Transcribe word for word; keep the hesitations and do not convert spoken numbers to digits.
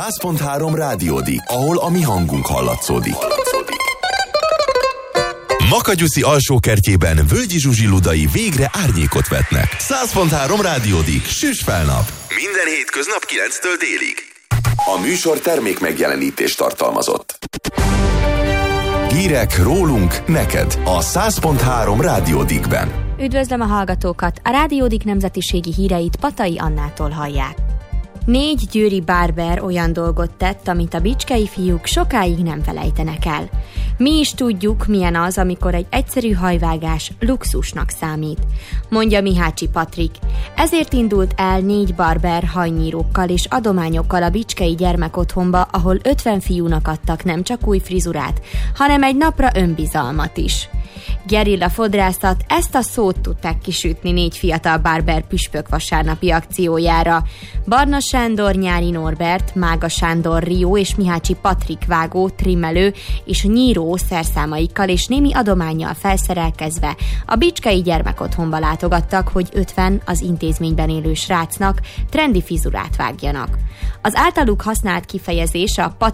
száz pont három Rádiódik, ahol a mi hangunk hallatszódik. Makanyuszi alsókertjében Völgyi Zsuzsi Ludai végre árnyékot vetnek. száz pont három Rádiódik, süss fel nap! Minden hétköznap kilenctől délig. A műsor termék megjelenítést tartalmazott. Hírek rólunk, neked a száz pont három Rádiódikben. Üdvözlöm a hallgatókat! A Rádiódik nemzetiségi híreit Patai Annától hallják. Négy győri bárber olyan dolgot tett, amit a bicskei fiúk sokáig nem felejtenek el. Mi is tudjuk, milyen az, amikor egy egyszerű hajvágás luxusnak számít, mondja Mihácsi Patrik. Ezért indult el négy barber hajnyírókkal és adományokkal a bicskei gyermekotthonba, ahol ötven fiúnak adtak nem csak új frizurát, hanem egy napra önbizalmat is. Gerilla fodrászat, ezt a szót tudták kisütni négy fiatal barber püspök vasárnapi akciójára. Barna Sándor, Nyári Norbert, Mága Sándor Rio és Mihácsi Patrik vágó, trimmelő és nyíró szerszámaikkal és némi adománnyal felszerelkezve a bicskei gyermekotthonba látogattak, hogy ötven az intézményben élő srácnak trendi frizurát vágjanak. Az általuk használt kifejezés a